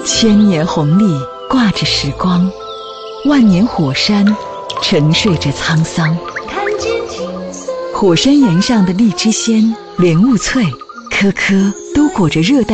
千年红历挂着时光，万年火山沉睡着沧桑。火山岩上的荔枝鲜、莲雾脆，颗颗都裹着热带